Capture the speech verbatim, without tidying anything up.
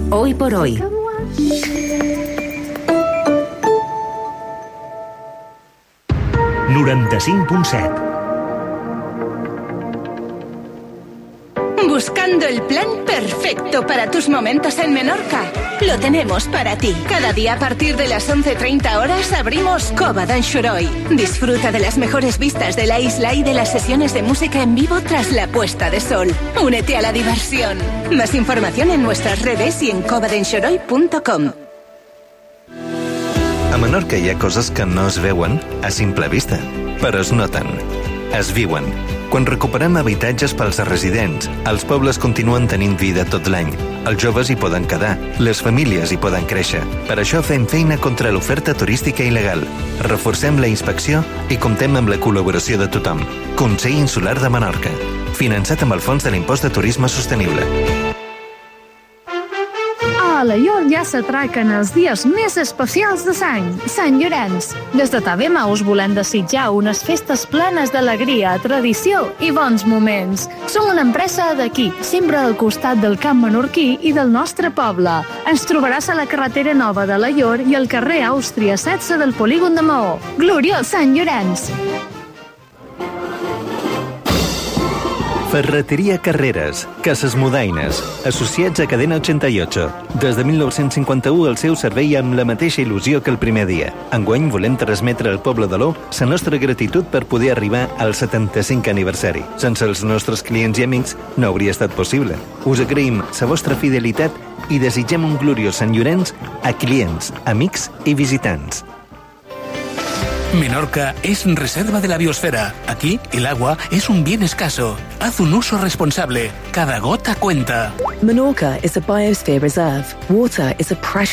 Hoy por hoy. noranta-cinc punt set. Buscando el plan perfecto para tus momentos en Menorca. Lo tenemos para ti. Cada día a partir de las once treinta horas abrimos Cova d'en Xoroi. Disfruta de las mejores vistas de la isla y de las sesiones de música en vivo tras la puesta de sol. Únete a la diversión. Más información en nuestras redes y en cova d'en xoroi punto com. A Menorca hi ha coses que no es veuen a simple vista, però es noten, es viuen. Quan recuperem habitatges pels residents, els pobles continuen tenint vida tot l'any. Els joves hi poden quedar, les famílies hi poden créixer. Per això fem feina contra l'oferta turística il·legal. Reforcem la inspecció i comptem amb la col·laboració de tothom. Consell Insular de Menorca. Finançat amb el Fons de l'Impost de Turisme Sostenible. A Alaior ja s'atraquen els dies més especials de l'any, Sant Llorenç. Des de Tavema us volem desitjar unes festes plenes d'alegria, tradició i bons moments. Som una empresa d'aquí, sempre al costat del camp menorquí i del nostre poble. Ens trobaràs a la carretera nova d'Alaior i al carrer Àustria setze del polígon de Maó. Gloriós Sant Llorenç! Ferreteria Carreras, Cases Mudaines, associats a Cadena ochenta y ocho. Des de mil nou-cents cinquanta-u el seu servei amb la mateixa il·lusió que el primer dia. Enguany volem transmetre al poble d'Aló la nostra gratitud per poder arribar al setanta-cinquè aniversari. Sense els nostres clients i amics no hauria estat possible. Us agraïm la vostra fidelitat i desitgem un gloriós Sant Llorenç a clients, amics i visitants. Menorca es reserva de la biosfera. Aquí, el agua es un bien escaso. Haz un uso responsable. Cada gota cuenta. Menorca is a biosphere reserve. Water is a precious